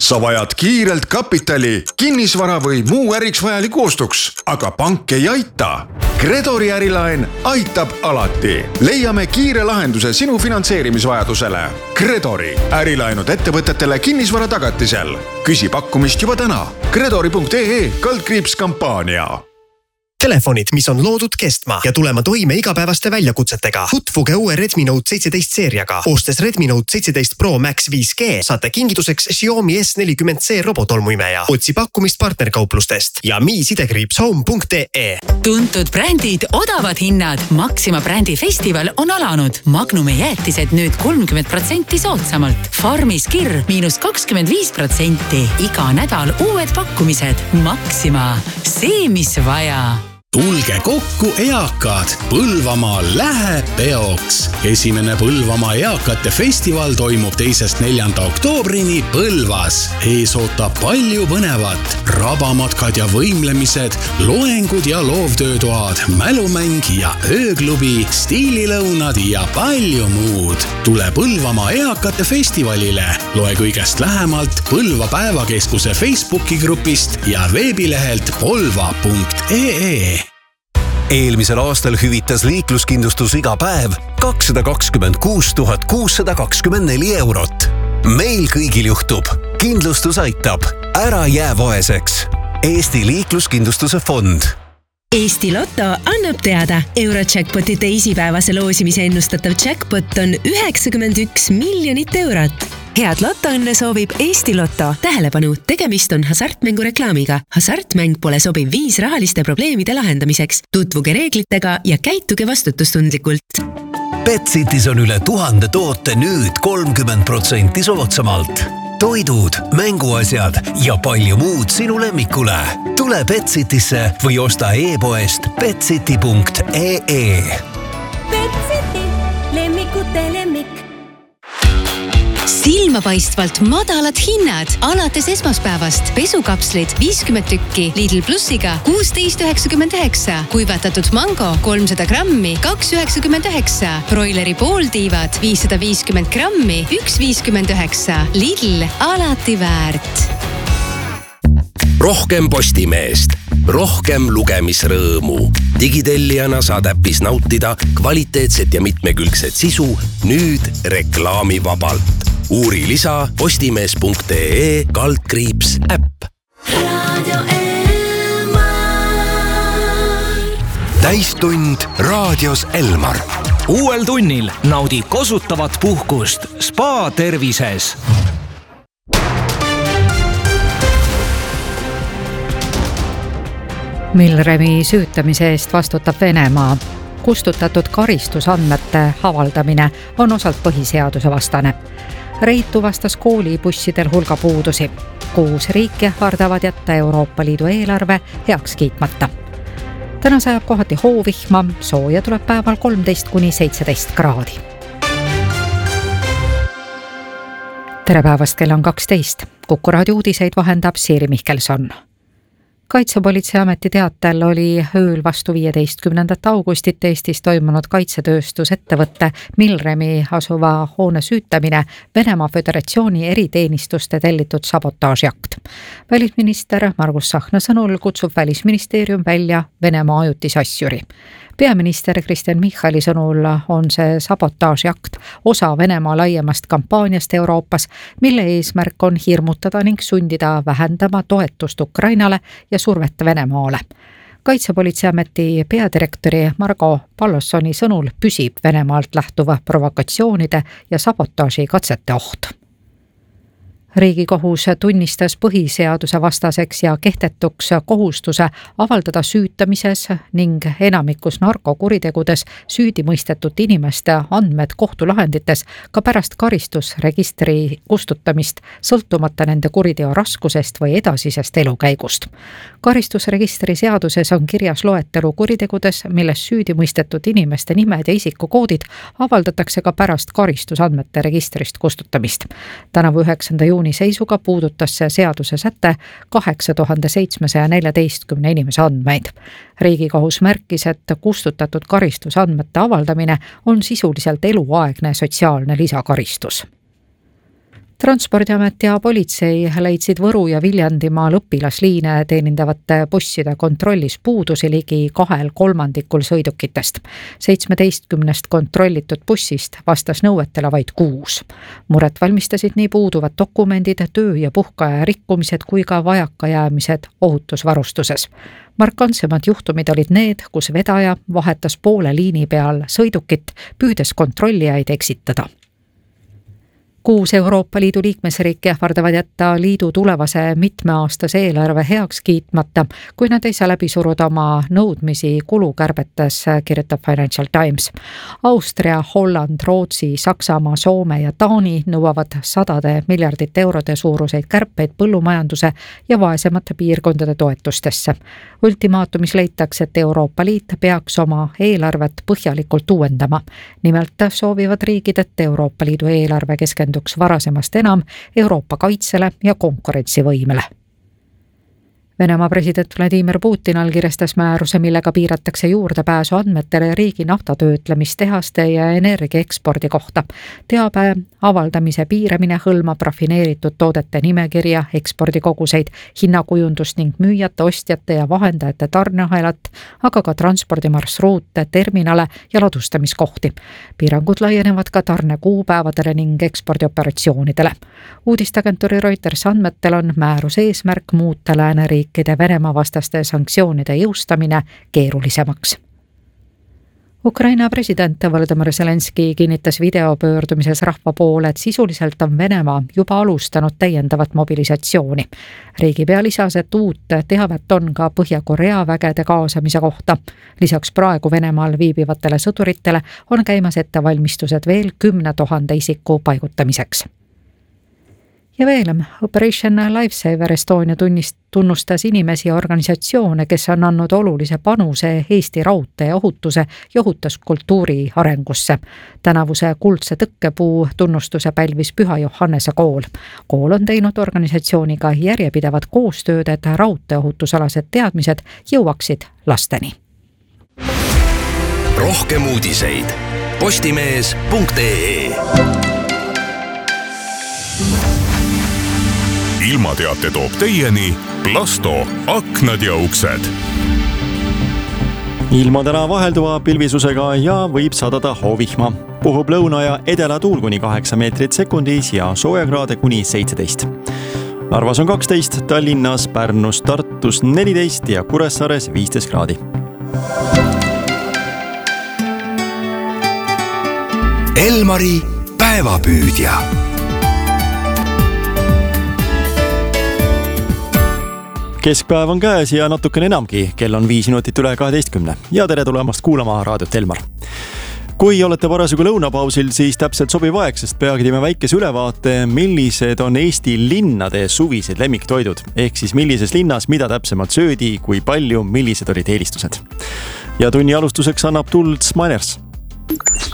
Sa vajad kiirelt kapitali, kinnisvara või muu äriks vajaliku ostuks, aga pank ei aita. Gredori ärilaen aitab alati. Leiame kiire lahenduse sinu finantseerimisvajadusele. Gredori ärilaenud ettevõtetele kinnisvara tagatisel. Küsi pakkumist juba täna. Gredori.ee/kampaania. Telefonid, mis on loodud kestma ja tulema toime igapäevaste väljakutsetega. Tutvuge uue Redmi Note 17 seeriaga. Ostes Redmi Note 17 Pro Max 5G saate kingituseks Xiaomi S40C robotolmuimeja. Otsi pakkumist partnerkauplustest ja mi-home.ee. Tuntud brändid, odavad hinnad. Maxima brändi festival on alanud. Magnumi jäätised nüüd 30% soodsamalt. Farmis kirr -25%. Iga nädal uued pakkumised. Maxima. See, mis vaja. Tulge kokku eakad. Põlvamaal läheb peoks. Esimene Põlvamaa eakate festival toimub 2.–4. oktoobrini Põlvas. Ees ootab palju põnevat. Rabamatkad ja võimlemised, loengud ja loovtöötoad, mälumäng ja ööklubi, stiililõunad ja palju muud. Tule Põlvamaa eakate festivalile. Loe kõigest lähemalt Põlva päevakeskuse Facebooki grupist ja veebilehelt polva.ee. Eelmisel aastal hüvitas liikluskindlustus iga päev 226 624 eurot. Meil kõigil juhtub. Kindlustus aitab. Ära jää vaeseks. Eesti liikluskindlustuse fond. Eesti Lotto annab teada. Eurojackpoti teisipäevase loosimise ennustatav jackpot on 91 miljonit eurot. Head lotoõnne soovib Eesti Lotto. Tähelepanu, tegemist on hasartmängureklaamiga. Hasartmäng pole sobiv viis rahaliste probleemide lahendamiseks. Tutvuge reeglitega ja käituge vastutustundlikult. Betsitis on üle 1000 toote nüüd 30% soodsamalt. Toidud, mänguasjad ja palju muud sinu lemmikule. Tule Betsitisse või osta e-poest betsiti.ee. Betsiti, lemmikute lemmik. Silmapaistvalt madalad hinnad alates esmaspäevast. Pesukapslid 50 tükki Lidl Plussiga 16,99. Kuivatatud mango 300 grammi 2,99. Broileri pooltiivad 550 grammi 1,59. Lidl alati väärt. Rohkem Postimeest, rohkem lugemisrõõmu. Digitellijana saad äppis nautida kvaliteetset ja mitmekülgset sisu nüüd reklaamivabalt. Uuri lisa postimees.ee/äpp. Täistund raadios Elmar. Uuel tunnil naudi kosutavat puhkust Spa tervises. Milremi süütamise eest vastutab Venemaa. Kustutatud karistusandmete avaldamine on osalt põhiseaduse vastane. Reit tuvastas koolibussidel hulga puudusi. 6 riiki ähvardavad jätta Euroopa Liidu eelarve heaks kiitmata. Täna sajab kohati hoovihma, sooja tuleb päeval 13–17 kraadi. Tere päevast, kell on 12. Kuku raadio uudiseid vahendab Siiri Mihkelson. Kaitsepolitseiameti teatel oli ööl vastu 15. augustit Eestis toimunud kaitsetööstusettevõtte Milremi asuva hoone süütamine Venemaa Föderatsiooni eriteenistuste tellitud sabotaažiakt. Välisminister Margus Tsahkna sõnul kutsub Välisministeerium välja Venemaa ajutisasjuri. Peaminister Kristen Michali sõnul on see sabotaažiakt osa Venemaa laiemast kampaaniast Euroopas, mille eesmärk on hirmutada ning sundida vähendama toetust Ukrainale ja survet Venemaale. Kaitsepolitseiameti peadirektori Margo Pallossoni sõnul püsib Venemaalt lähtuva provokatsioonide ja sabotaaži katsete oht. Riigikohus tunnistas põhiseaduse vastaseks ja kehtetuks kohustuse avaldada süütamises ning enamikus narkokuritegudes süüdi mõistetud inimeste andmed kohtulahendites ka pärast karistusregistri kustutamist, sõltumata nende kuriteo raskusest või edasisest elukäigust. Karistusregistri seaduses on kirjas loetelu kuritegudes, milles süüdi mõistetud inimeste nimed ja isikukoodid avaldatakse ka pärast karistusandmete registrist kustutamist. Tänavu 9. juuni seisuga puudutas see seaduse säte 8714 inimese andmeid. Riigikohus märkis, et kustutatud karistusandmete avaldamine on sisuliselt eluaegne sotsiaalne lisakaristus. Transpordiamet ja politsei leidsid Võru ja Viljandimaal õpilasliine teenindavate busside kontrollis puudusi ligi 2/3 sõidukitest. 17 kontrollitud bussist vastas nõuetele vaid 6. Muret valmistasid nii puuduvad dokumendid, töö- ja puhkeaja rikkumised kui ka vajakajäämised ohutusvarustuses. Markantsemad juhtumid olid need, kus vedaja vahetas poole liini peal sõidukit, püüdes kontrollijaid eksitada. 6 Euroopa Liidu liikmesriiki ähvardavad jätta liidu tulevase mitmeaastase eelarve heaks kiitmata, kui nad ei saa läbi suruda oma nõudmisi kulukärbetes, kirjutab Financial Times. Austria, Holland, Rootsi, Saksamaa, Soome ja Taani nõuavad 100 miljardite eurode suuruseid kärpeid põllumajanduse ja vaesemate piirkondade toetustesse. Ultimaatumis leitakse, et Euroopa Liit peaks oma eelarvet põhjalikult uuendama. Nimelt soovivad riigid, et Euroopa Liidu eelarve keskenduks varasemast enam Euroopa kaitsele ja konkurentsivõimele. Venemaa president Vladimir Putin allkirjastas määruse, millega piiratakse juurdepääsu andmetele riigi naftatöötlemistehaste ja energiaekspordi kohta. Teabe avaldamise piiramine hõlmab rafineeritud toodete nimekirja, ekspordikoguseid, hinnakujundust ning müüjate, ostjate ja vahendajate tarneahelat, aga ka transpordimarsruute, terminale ja ladustamiskohti. Piirangud laienevad ka tarnekuupäevadele ning ekspordioperatsioonidele. Uudisteagentuuri Reuters andmetel on määruse eesmärk muuta lääneriik Venemaa vastaste sanktsioonide jõustamine keerulisemaks. Ukraina president Volodymyr Zelenski kinnitas videopöördumises rahva poole, et sisuliselt on Venemaa juba alustanud täiendavat mobilisatsiooni. Riigipea lisas, et uut teavet on ka Põhja-Korea vägede kaasamise kohta. Lisaks praegu Venemaal viibivatele sõduritele on käimas ettevalmistused veel 10 000 isiku paigutamiseks. Ja veel, Operation Lifesaver Estonia tunnustas inimesi ja organisatsioone, kes on andnud olulise panuse Eesti raudtee ohutuse ja ohutuskultuuri arengusse. Tänavuse kuldse tõkkepuu tunnustuse pälvis Püha Johannese kool. Kool on teinud organisatsiooniga järjepidevat koostööd, et raudteeohutusalased teadmised jõuaksid lasteni. Rohkem uudiseid postimees.ee. Ilmateate toob teieni Plasto aknad ja uksed. Ilma täna vahelduva pilvisusega ja võib sadada hoovihma. Puhub lõuna ja edela tuul kuni 8 meetrit sekundis ja soojakraade kuni 17. Narvas on 12, Tallinnas, Pärnus, Tartus 14 ja Kuressaares 15 kraadi. Elmari päevapüüdja. Keskpäev on käes ja natukene enamgi, kell on 5 minutit üle 12 ja tere tulemast kuulama raadiot Elmar. Kui olete parasjagu lõunapausil, siis täpselt sobiv aeg, sest peagime väikese ülevaate, millised on Eesti linnade suvised lemmiktoidud, ehk siis millises linnas, mida täpsemalt söödi, kui palju, millised olid eelistused. Ja tunni alustuseks annab tuld Sminers.